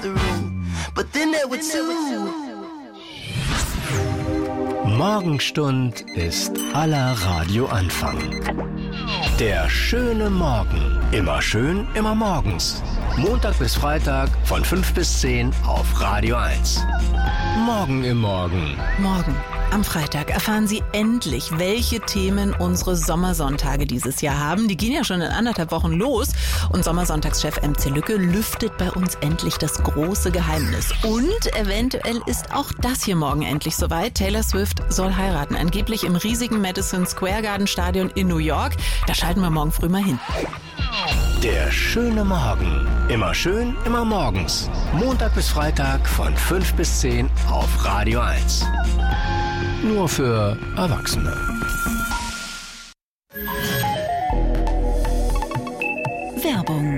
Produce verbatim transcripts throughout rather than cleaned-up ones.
the room. But then there were two. Morgenstund ist aller Radioanfang. Der schöne Morgen. Immer schön, immer morgens. Montag bis Freitag von fünf bis zehn auf Radio eins. Morgen im Morgen. Morgen. Am Freitag erfahren Sie endlich, welche Themen unsere Sommersonntage dieses Jahr haben. Die gehen ja schon in anderthalb Wochen los. Und Sommersonntagschef M C Lücke lüftet bei uns endlich das große Geheimnis. Und eventuell ist auch das hier morgen endlich soweit. Taylor Swift soll heiraten. Angeblich im riesigen Madison Square Garden Stadion in New York. Da schalten wir morgen früh mal hin. Der schöne Morgen. Immer schön, immer morgens. Montag bis Freitag von fünf bis zehn auf Radio eins. Nur für Erwachsene. Werbung.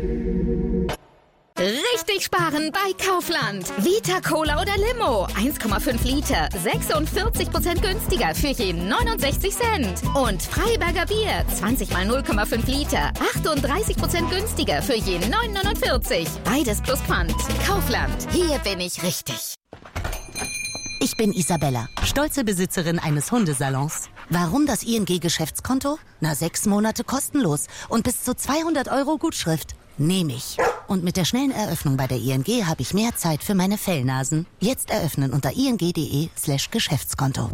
Richtig sparen bei Kaufland. Vita Cola oder Limo. eins Komma fünf Liter. sechsundvierzig Prozent günstiger für jeden neunundsechzig Cent. Und Freiberger Bier. zwanzig mal null Komma fünf Liter. achtunddreißig Prozent günstiger für jeden neun neunundvierzig. Beides plus Pfand. Kaufland. Hier bin ich richtig. Ich bin Isabella, stolze Besitzerin eines Hundesalons. Warum das I N G-Geschäftskonto? Na, sechs Monate kostenlos und bis zu zweihundert Euro Gutschrift. Nehme ich. Und mit der schnellen Eröffnung bei der I N G habe ich mehr Zeit für meine Fellnasen. Jetzt eröffnen unter ing.de slash Geschäftskonto.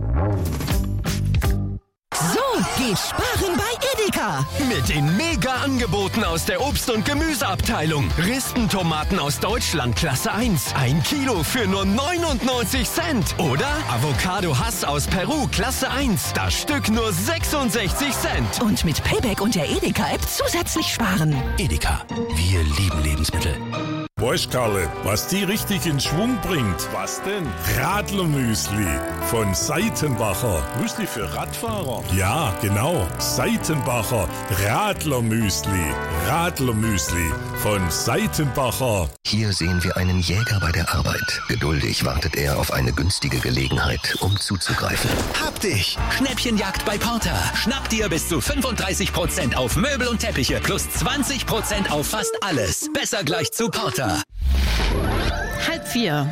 So geht sparen bei Edeka. Mit den Mega-Angeboten aus der Obst- und Gemüseabteilung. Ristentomaten aus Deutschland Klasse eins. Ein Kilo für nur neunundneunzig Cent. Oder Avocado Hass aus Peru Klasse eins. Das Stück nur sechsundsechzig Cent. Und mit Payback und der Edeka-App zusätzlich sparen. Edeka. Wir lieben Lebensmittel. Weißt, Karle, was die richtig in Schwung bringt? Was denn? Radlermüsli von Seitenbacher. Müsli für Radfahrer? Ja, genau. Seitenbacher Radlermüsli. Radlermüsli von Seitenbacher. Hier sehen wir einen Jäger bei der Arbeit. Geduldig wartet er auf eine günstige Gelegenheit, um zuzugreifen. Hab dich! Schnäppchenjagd bei Porter. Schnapp dir bis zu fünfunddreißig Prozent auf Möbel und Teppiche plus zwanzig Prozent auf fast alles. Besser gleich zu Porter. Halb vier.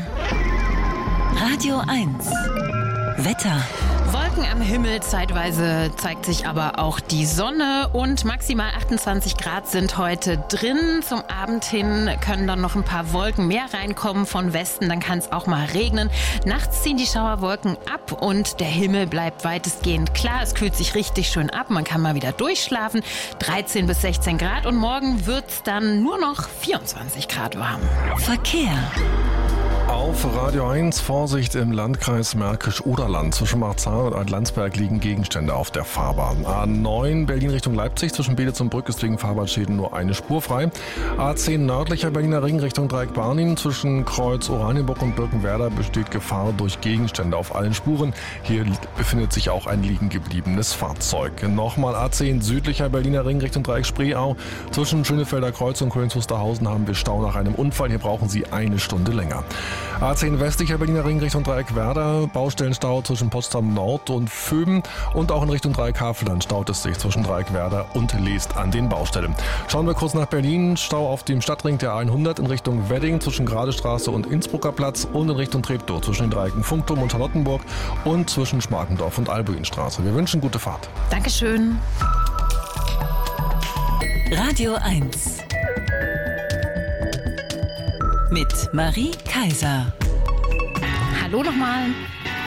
Radio eins. Wetter. Wolken am Himmel, zeitweise zeigt sich aber auch die Sonne und maximal achtundzwanzig Grad sind heute drin. Zum Abend hin können dann noch ein paar Wolken mehr reinkommen von Westen, dann kann es auch mal regnen. Nachts ziehen die Schauerwolken ab und der Himmel bleibt weitestgehend klar. Es kühlt sich richtig schön ab, man kann mal wieder durchschlafen. dreizehn bis sechzehn Grad und morgen wird es dann nur noch vierundzwanzig Grad warm. Verkehr. Auf Radio eins Vorsicht im Landkreis Märkisch-Oderland. Zwischen Marzahn und Alt-Landsberg liegen Gegenstände auf der Fahrbahn. A neun Berlin Richtung Leipzig. Zwischen Beditz und Brück ist wegen Fahrbahnschäden nur eine Spur frei. A zehn nördlicher Berliner Ring Richtung Dreieck Barnim. Zwischen Kreuz Oranienburg und Birkenwerder besteht Gefahr durch Gegenstände auf allen Spuren. Hier befindet sich auch ein liegen gebliebenes Fahrzeug. Nochmal A zehn südlicher Berliner Ring Richtung Dreieck Spreeau. Zwischen Schönefelder Kreuz und Köln-Wusterhausen haben wir Stau nach einem Unfall. Hier brauchen Sie eine Stunde länger. A zehn westlicher Berliner Ring Richtung Dreieck Werder, Baustellenstau zwischen Potsdam Nord und Föben und auch in Richtung Dreieck Havelland staut es sich zwischen Dreieck Werder und Leest an den Baustellen. Schauen wir kurz nach Berlin, Stau auf dem Stadtring der hundert in Richtung Wedding zwischen Gradestraße und Innsbrucker Platz und in Richtung Treptow zwischen den Dreiecken Funkturm und Charlottenburg und zwischen Schmarkendorf und Albuinstraße. Wir wünschen gute Fahrt. Dankeschön. Radio eins. Mit Marie Kaiser. Hallo nochmal.